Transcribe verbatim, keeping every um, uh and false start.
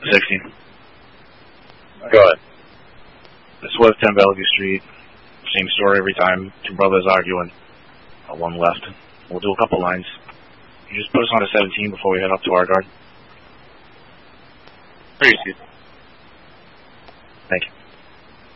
sixteen. Go ahead. This was ten Bellevue Street. Same story every time. Two brothers arguing. Uh, one left. We'll do a couple lines. You just put us on a seventeen before we head up to our guard. Please. Thank you.